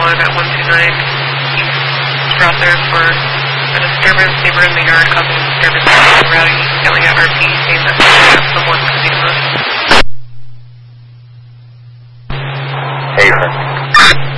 1 at 129 East Rother for a disturbance. Neighbor in the yard causing disturbance. Routing, yelling at RP, saying that someone could be us. Haven.